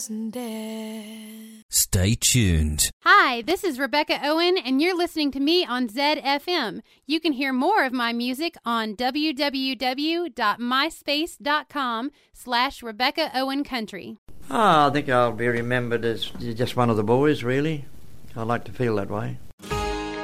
Stay tuned. Hi, this is Rebecca Owen, and you're listening to me on ZFM. You can hear more of my music on www.myspace.com/Rebecca Owen Country. I think I'll be remembered as just one of the boys, really. I like to feel that way.